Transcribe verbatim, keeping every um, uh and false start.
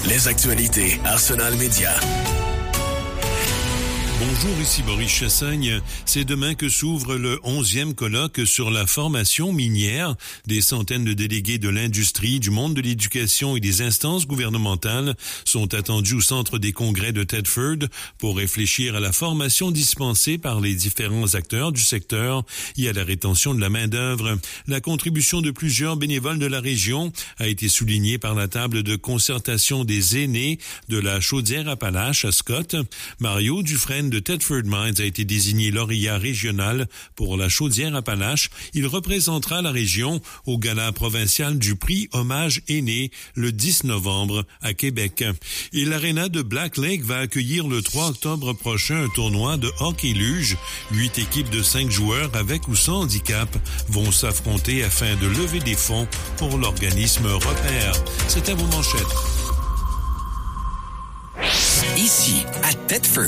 Les actualités Arsenal Média. Bonjour, ici Maurice Chassagne. C'est demain que s'ouvre le onzième colloque sur la formation minière. Des centaines de délégués de l'industrie, du monde de l'éducation et des instances gouvernementales sont attendus au centre des congrès de Thetford pour réfléchir à la formation dispensée par les différents acteurs du secteur et à la rétention de la main-d'œuvre. La contribution de plusieurs bénévoles de la région a été soulignée par la table de concertation des aînés de la Chaudière-Appalaches à Scott. Mario Dufresne de Thetford Mines a été désigné lauréat régional pour la Chaudière-Appalaches. Il représentera la région au gala provincial du prix Hommage Aîné le dix novembre à Québec. Et l'aréna de Black Lake va accueillir le trois octobre prochain un tournoi de hockey-luge. Huit équipes de cinq joueurs avec ou sans handicap vont s'affronter afin de lever des fonds pour l'organisme Repère. C'était vos manchettes. Ici, à Thetford.